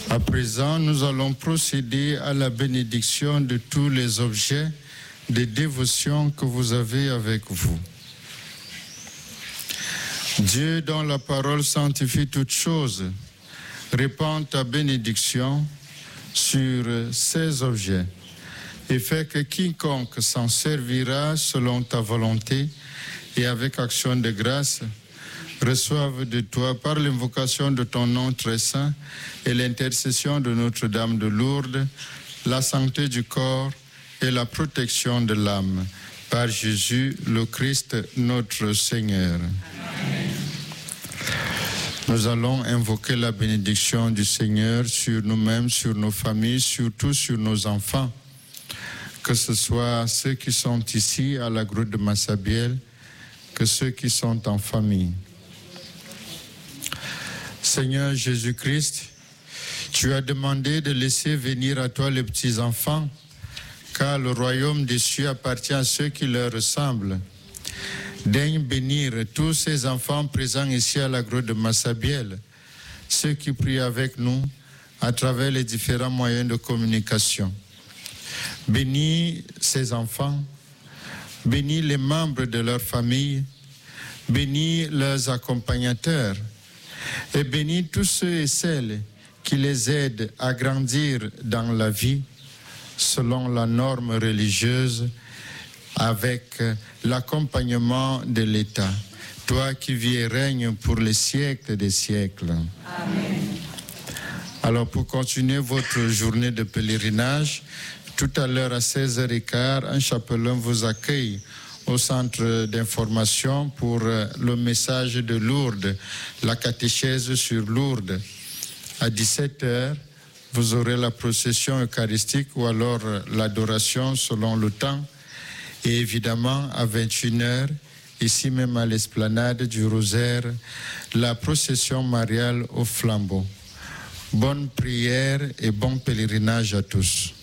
À présent, nous allons procéder à la bénédiction de tous les objets de dévotion que vous avez avec vous. Dieu, dont la parole sanctifie toutes choses, répand ta bénédiction sur ces objets et fait que quiconque s'en servira selon ta volonté et avec action de grâce reçoive de toi, par l'invocation de ton nom très saint et l'intercession de Notre-Dame de Lourdes, la santé du corps et la protection de l'âme. Par Jésus, le Christ, notre Seigneur. Amen. Nous allons invoquer la bénédiction du Seigneur sur nous-mêmes, sur nos familles, surtout sur nos enfants, que ce soit ceux qui sont ici à la grotte de Massabielle, que ceux qui sont en famille. Seigneur Jésus-Christ, tu as demandé de laisser venir à toi les petits-enfants, car le royaume des cieux appartient à ceux qui leur ressemblent. Daigne bénir tous ces enfants présents ici à la grotte de Massabielle, ceux qui prient avec nous à travers les différents moyens de communication. Bénis ces enfants, bénis les membres de leur famille, bénis leurs accompagnateurs, et bénis tous ceux et celles qui les aident à grandir dans la vie selon la norme religieuse avec l'accompagnement de l'État. Toi qui vis et règnes pour les siècles des siècles. Amen. Alors pour continuer votre journée de pèlerinage, tout à l'heure à 16h15, un chapelain vous accueille au centre d'information pour le message de Lourdes, la catéchèse sur Lourdes. À 17h, vous aurez la procession eucharistique ou alors l'adoration selon le temps. Et évidemment, à 21h, ici même à l'esplanade du Rosaire, la procession mariale au flambeau. Bonne prière et bon pèlerinage à tous.